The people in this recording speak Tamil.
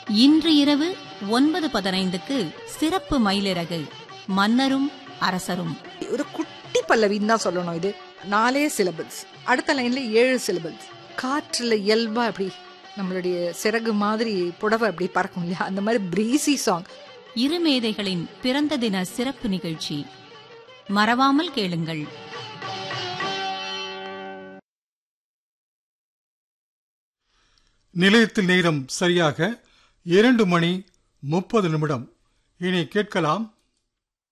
இன்று இரவு 9:15க்கு சிறப்பு மயிலிறகு மன்னரும் அரசரும். ஒரு குட்டி பல்லவின்னு தான் சொல்லணும். இது 4 சிலபிள்ஸ், அடுத்த லைன்ல 7 சிலபிள்ஸ். காற்றுல இயல்பா அப்படி நம்மளுடைய சிறகு மாதிரி புடவை அப்படி பறக்கும் இல்லையா, அந்த மாதிரி பிரீசி சாங். இருமேதைகளின் பிறந்த தின சிறப்பு நிகழ்ச்சி மறவாமல் கேளுங்கள். நிலையத்தில் நேரம் சரியாக 2:30. இனி கேட்கலாம்